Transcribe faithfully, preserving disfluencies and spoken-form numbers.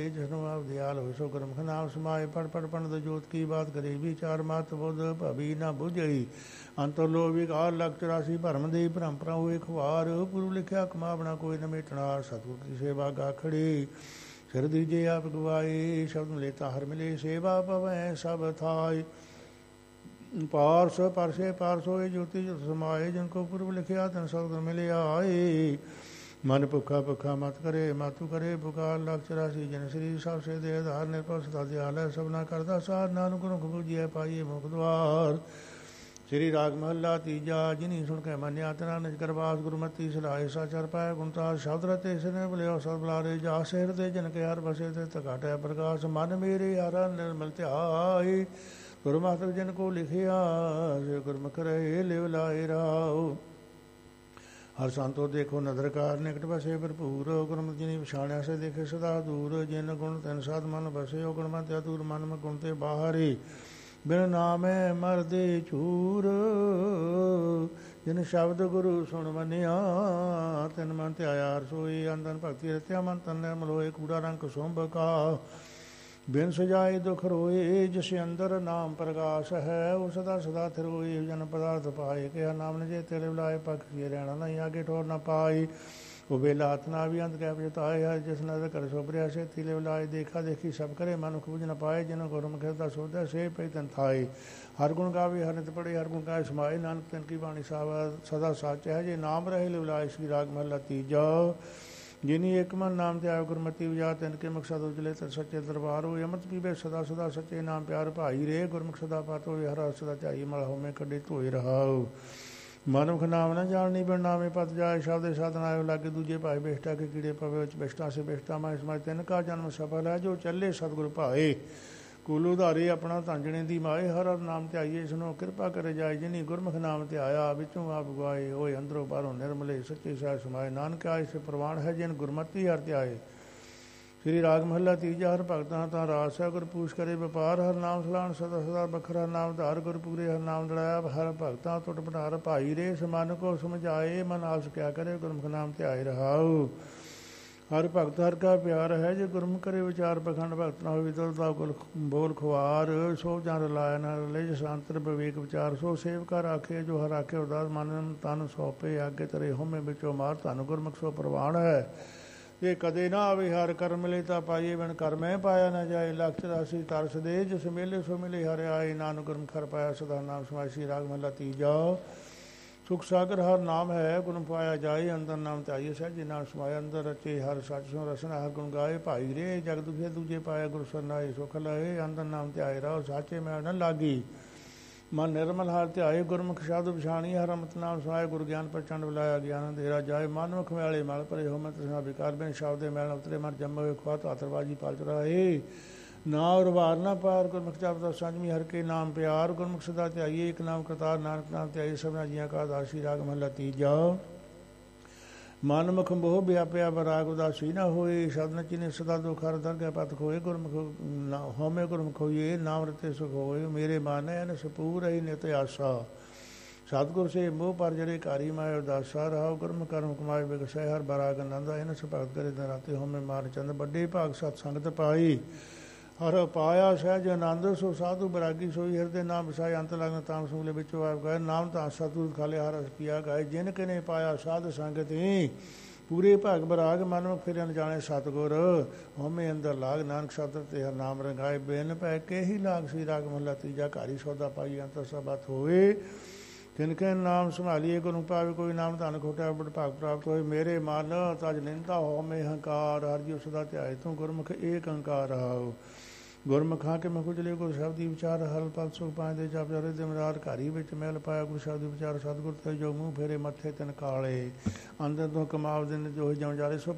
जिसनु आप दयाल हो सो गुरमुख नाम समाए पढ़ पढ़ पंड जोत की बात करे विचार मत बुध भवी न बुझई अंतर लो विकार लख चौरासी भरम दे परंपरा हुए खुआर गुरु लिखिया कमावना कोई न मेटना सतगुर की सेवा गाखड़ी सिर दीजे आप गवाए शब्द लेता हर मिले सेवा पवै सब थाय पारस परसे पारस होए ज्योति ज्योत समाए जिनको पूर्व लिखिया तन सतगुर मिले आए मन भुखा भुखा मत करे मातु करे पुकार लख चौरासी जन श्री सब से दे आधार निर्भर सदा दयाल है सबना करदा सार नानक गुरमुख बूझिए पाइए मुख द्वार श्री राग महला तीजा जिनी सुन के मनिया तना निज करवास गुरुमति सलाहे साचर पाए गुणतार शब्द रते इसने बुलियो सब बुलारे जा सिर दे जन के हर बसे ते तकाटे प्रकाश मन मेरे हरा निर्मल ध्याय गुरुमाता जन को लिखिया गुरमुख रहे लिव लाए राव हर संतो देखो नदर कार निकट बसे भरपूर गुरमुख जिनी पछाणिया से देखे सदा दूर जिन गुण तन साध मन बसे गुण मत अतूर मन में गुण ते बाहरी बिन नामे मरदे चूर जिन शब्द गुरु सुन मनिया तिन मन ते आया रसोई अंदन भगति रत्या मन तन निर्मल होए कूड़ा रंग सुंभ का बिन सजाए दुख रोए जिस अंदर नाम प्रकाश है वो सदा सदा थिरोए जन पदार्थ पाए क्या नाम ने जे तेरे बुलाए पख ये रहना नहीं आगे ठोर न पाई वो बेला आतना भी अंत कै जताए है जिस नजर कर सोबरिया से तिले बुलाए देखा देखी सब करे मन खूज न पाए जिन गुरम खेता सोदा से पे तन थाए हर गुण गावे हर नित पढ़े हर गुण गाए समाए नानक तन की बाणी सावा सदा साच है जे नाम रहे बुलाए श्री राग महला तीजा जिनी एक मन नाम ते आयो गुरमति विजात इनके मकसद उजले तर सच्चे दरबार हो अमृत पीबे सदा सदा सच्चे नाम प्यार भाई रे गुरमुख सदा पातो हरा सदा चाई मल हो में कड़े धोए रहाओ मनुख नाम न जानी बिन नामे पत जाए शब्द साधन आयो लागे दूजे भाई बेष्टा के कीड़े पवे बेष्टा से बेष्टा मैं इसमें तिनका जन्म सफल है जो चले सतगुरु भाए कुल उधारे अपना तांजने दी माए हर हर नाम ते आइए सुनो कृपा करे जाए जिनी गुरमुख नाम ते आया बिचों आप गवाए होए अंदरों बाहरों निर्मले सच्चे साय समाए नानक आए से प्रवाण है जिन गुरमति हर ते आए श्री राग महला तीजा हर भगतां ता रास है गुर पूछ करे व्यापार हर नाम सलान सदा सदा बखरा नाम धार गुर पूरे हर नाम लड़ाया हर भगतां टुट पटार भाई रे समान को समझाए मन आस क्या करे गुरमुख नाम ते आए रहाओ हर भगत हर का प्यार है जो गुरमुख करे विचार पखंड भगत ना हो विदुरता कुल बोल खुआर सो जन लाया न रले शांतर विवेक विचार सो सेवका राखे जो हर आखे उदास मन तन सौंपे आगे तरे होमे बिचो मार धन गुरमुख सो प्रवाण है ये कदे ना आवे हर कर मिले ता पाइए बिन कर में पाया न जाए लख चौरासी तरस दे जिस मिले सो मिले हर आए नानक गुरमुख हर पाया सदा नाम समाय श्री राग महला तीजा सुख सागर हर नाम है गुण पाया जाए अंदर नाम चाहिए सह जी नाम समाया अंदर रचे हर सच सो रसना हर गुण गाए भाई रे जग दुखे दूजे पाया गुरु सरनाए सुख लाए अंदर नाम त्याए रहो साचे में न लागी मन निर्मल हार त्याए गुरमुख शब्द पछाणी हर अमृत नाम समाए गुरु ज्ञान प्रचंड बुलाया ज्ञान अंधेरा जाए मानमुख मैले मल परे हो मत विकार बिन शब्द मैल उतरे मर जम खुआत आतरबाजी पाल चढ़ाए ना और वार ना पार गुरमुख जापदा संजमी हर के नाम प्यार गुरमुख सदा त्याइए एक नाम करतार नानक नाम त्याइए सबना जिया का दासी राग महला तीजा मन मुख मोह व्याप्या बराग उदासी न होए शब्द न चिन्ह सदा दुख हर दर पथ खोए गुरमुख होमे गुरमुख होइए नाम रते सुख होए मेरे माने न सपूर ही नित आशा सतगुर से मोह पर जड़े कारी माए उदासा रहा गुरमुख कर्म कमाए बिगसै हर बराग नंदा इन भगत करे दिन राते होमे मार चंद बड़े भाग सत संगत पाई हर पाया सहज आनंद सो साधु बरागी सोई हृदय नाम बसाए अंत लगन ताम सूले बिचो आप गए नाम ता सतगुर खाले हर पिया गाए जिन के ने पाया साध संगत ही पूरे भाग बराग मन में फिर जाने सतगुर होमे अंदर लाग नानक शब्द ते हर नाम रंगाए बेन पै के ही लाग श्री राग महला तीजा घारी सौदा पाई अंतर सबत होए तिनके नाम संभालिए गुरु पावे कोई नाम धन खोटा बड़ भाग प्राप्त होए मेरे मन तज निंदा होमे हंकार हर जी सदा ध्याय तू गुरमुख एक अंकार आओ गुरमुख के मैं कुचले गुरु शब्द विचार हल पल सुख पाए दे जप जरे दिमरार घारी विच मैल पाया गुरु शब्द विचार सतगुर ते जो मुँह फेरे मथे तिन काले अंदर तो कमाव दिन जो जम जारे सो